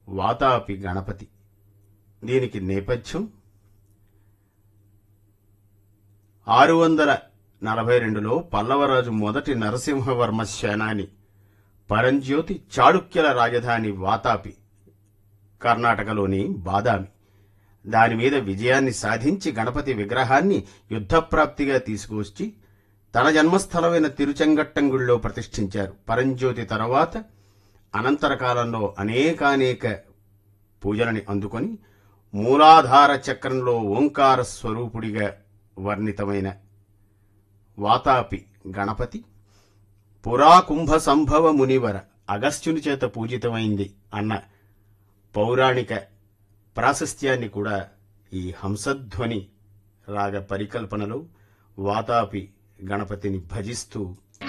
వాతాపి గణపతి. దీనికి నేపథ్యం 642లో పల్లవరాజు మొదటి నరసింహవర్మ సేనాని పరంజ్యోతి చాళుక్యుల రాజధాని వాతాపి, కర్ణాటకలోని బాదామి, దానిమీద విజయాన్ని సాధించి గణపతి విగ్రహాన్ని యుద్ధప్రాప్తిగా తీసుకువచ్చి తన జన్మస్థలమైన తిరుచెంగట్టంగుళ్ళో ప్రతిష్ఠించారు. పరంజ్యోతి తరువాత అనంతర కాలంలో అనేకానేక పూజలని అందుకొని మూలాధార చక్రంలో ఓంకార స్వరూపుడిగా వర్ణితమైన వాతాపి గణపతి పురాకుంభ సంభవ మునివర అగస్త్యుని చేత పూజితమైంది అన్న పౌరాణిక ప్రాశస్త్యాన్ని కూడా ఈ హంసధ్వని రాగ పరికల్పనలో వాతాపి గణపతిని భజిస్తూ